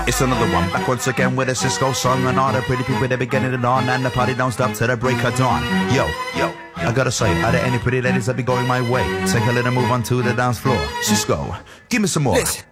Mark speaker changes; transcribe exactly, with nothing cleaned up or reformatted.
Speaker 1: It's another one, back once again with a Cisco song. And all the pretty people, they be getting it on. And the party don't stop till the break of dawn. Yo, yo, I gotta say, are there any pretty ladies that be going my way? Take a little move onto the dance floor. Cisco, give me some more.
Speaker 2: Listen.